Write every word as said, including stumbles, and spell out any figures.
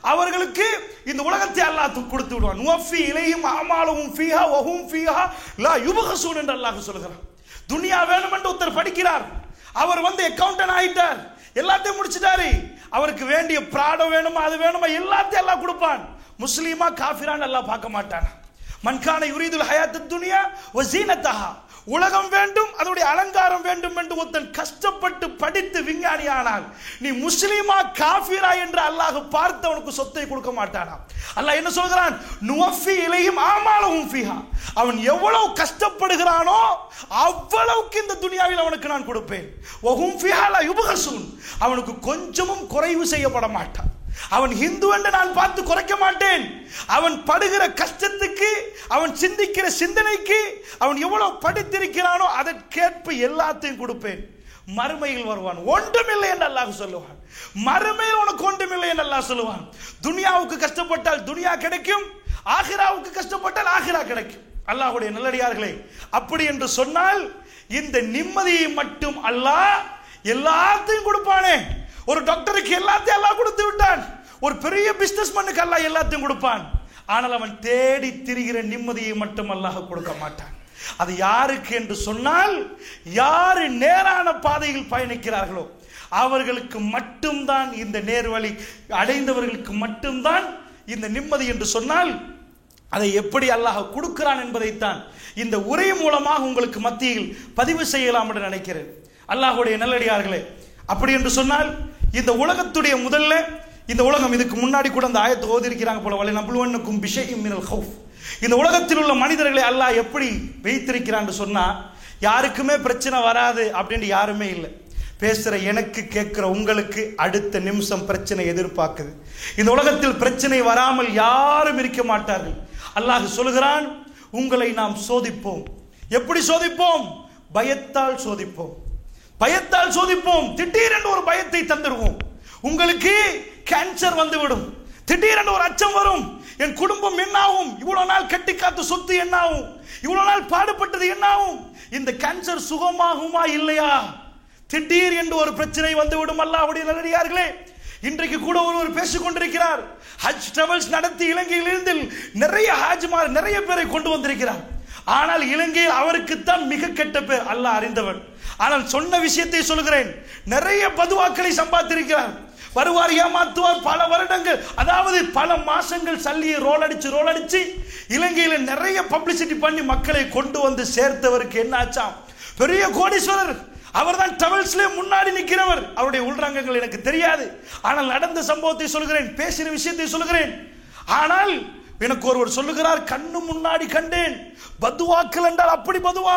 அவர்களுக்கு இந்த உலகத்தை அல்லாஹ் கொடுத்து விடுவான். நுவஃபி இலைஹிம் அமாலுஹும் ஃபீஹா வஹும் ஃபீஹா லா யுபஹஸூன் என்று அல்லாஹ் சொல்கிறான். துனியா வேணும் என்று ஒருத்தர் படிக்கிறார், அவர் வந்து அக்கவுண்டன்ட் ஆயிட்டார், எல்லாத்தையும் முடிச்சிட்டாரு, அவருக்கு வேண்டிய பிராடம் வேணுமா அது வேணுமா எல்லாத்தையும் அல்லாஹ் கொடுப்பான். முஸ்லீமா காஃபிரான்னு அல்லாஹ் பார்க்க மாட்டான். மன்கான யுரீதுல் ஹயாத்துத் துன்யா வ ஸீனத்தஹா, உலகம் வேண்டும் அதனுடைய அலங்காரம் வேண்டும் என்று ஒருத்தன் கஷ்டப்பட்டு படித்து விஞ்ஞானி ஆனால் நீ முஸ்லிமா காஃபிரா என்று அல்லாஹ் பார்த்தவனுக்கு சொத்தை கொடுக்க மாட்டானா? அல்லாஹ் என்ன சொல்கிறான்? நுவஃபி இலைஹிம் அமாலுஹும் ஃபீஹா, அவன் எவ்வளவு கஷ்டப்படுகிறானோ அவ்வளவுக்கு இந்த துனியாவில் அவனுக்கு நான் கொடுப்பேன். வஹும் ஃபீஹா லா யுபஹஸூன், அவனுக்கு கொஞ்சமும் குறைவு செய்யப்பட மாட்டான். அவன் ஹிந்து என்று நான் பார்த்து குறைக்க மாட்டேன். அவன் படுகிற கஷ்டத்துக்கு, அவன் சிந்திக்கிற சிந்தனைக்கு, அவன் எவ்வளவு படித்திருக்கிறானோ அதற்கேற்ப எல்லாத்தையும் கொடுப்பேன். மறுமையில் வருவான், ஒன்றுமில்லை என்று அல்லாஹ் சொல்லுவான். மறுமையில் உனக்கு ஒன்றுமில்லை என்று அல்லாஹ் சொல்லுவான். துனியாவுக்கு கஷ்டப்பட்டால் துனியா கிடைக்கும், ஆகிராவுக்கு கஷ்டப்பட்டால் ஆகிரா கிடைக்கும். அல்லாஹ்வுடைய நல்லடியார்களே, அப்படி என்று சொன்னால் இந்த நிம்மதியை மட்டும் அல்லாஹ் எல்லாத்தையும் கொடுப்பானே. ஒரு டாக்டருக்கு எல்லாத்தையும் அல்லாஹ் கொடுத்து விட்டான், ஒரு பெரிய பிசினஸ் மேனுக்கு அல்லாஹ் எல்லாத்தையும் கொடுப்பான். ஆனால் அவன் தேடி திரிகிற நிம்மதியை மட்டும் அல்லாஹ் கொடுக்க மாட்டான். அது யாருக்கு என்று சொன்னால், யாரு நேரான பாதையில் பயணிக்கிறார்களோ அவர்களுக்கு மட்டும்தான், இந்த நேர்வழி அடைந்தவர்களுக்கு மட்டும்தான் இந்த நிம்மதி என்று சொன்னால், அதை எப்படி அல்லாஹ் கொடுக்கிறான் என்பதைத்தான் இந்த உரை மூலமாக உங்களுக்கு மத்தியில் பதிவு செய்யலாம் என்று நினைக்கிறேன். அல்லாஹ்வுடைய நல்லடியார்களே, அப்படி என்று சொன்னால் இந்த உலகத்துடைய முதல்ல, இந்த உலகம் இதுக்கு முன்னாடி கூட அந்த ஆயத்தை ஓதி இருக்கிறாங்க போல, வலை நபுலுவன்னக்கும் பிஷைஇம் மினல் ஹௌஃப், இந்த உலகத்தில் உள்ள மனிதர்களை அல்லாஹ் எப்படி வைத்திருக்கிறான்னு சொன்னா, யாருக்குமே பிரச்சனை வராது அப்படின்னு யாருமே இல்லை. பேசுற எனக்கு, கேட்கிற உங்களுக்கு அடுத்த நிமிஷம் பிரச்சனை எதிர்பார்க்குது. இந்த உலகத்தில் பிரச்சனை வராமல் யாரும் இருக்க மாட்டார்கள். அல்லாஹ் சொல்கிறான், உங்களை நாம் சோதிப்போம். எப்படி சோதிப்போம்? பயத்தால் சோதிப்போம். பயத்தால் சோதிப்போம். திடீரென்று ஒரு பயத்தை தந்துடுவோம். உங்களுக்கு கேன்சர் வந்துவிடும், திடீரென்று ஒரு அச்சம் வரும். என் குடும்பம் என்னாகும், இவ்வளவு நாள் கட்டி காத்த சொத்து என்னாகும், இவ்வளவு நாள் பாடுபட்டது என்னாகும், இந்த கேன்சர் சுகமாகுமா இல்லையா? திடீர் என்று ஒரு பிரச்சனை வந்துவிடும். அல்லாஹ்வுடைய நல்லடியார்களே, இன்றைக்கு கூட ஒருவர் பேசிக் கொண்டிருக்கிறார். ஹஜ் டிராவல்ஸ் நடத்தி இலங்கையில் இருந்து நிறைய ஹாஜிமார் நிறைய பேரை கொண்டு வந்திருக்கிறார். ஆனால் இலங்கையில் அவருக்குத்தான் மிக கெட்ட பேர், அல்லாஹ் அறிந்தவன். ஆனால் சொன்ன விஷயத்தை சொல்கிறேன், நிறைய பதுவாக்களை சம்பாதித்திருக்கிறார். வருவார், ஏமாத்துவார் பல வருடங்கள், அதாவது பல மாசங்கள் சல்லியை ரோல் அடிச்சு ரோல் அடிச்சு இலங்கையில நிறைய பப்ளிசிட்டி பண்ணி மக்களை கொண்டு வந்து சேர்த்தவருக்கு என்ன ஆச்சாம்? பெரிய கோடீஸ்வரர். அவர் தான் டிராவல்ஸ்ல முன்னாடி நிற்கிறவர். அவருடைய உள்ரங்கங்கள் எனக்கு தெரியாது, ஆனால் நடந்த சம்பவத்தை சொல்கிறேன், பேசின விஷயத்தை சொல்கிறேன். ஆனால் எனக்கு ஒருவர் சொல்லுகிறார், கண்ணு முன்னாடி கண்டேன், பதுவாக்கள் என்றால் அப்படி பதுவா,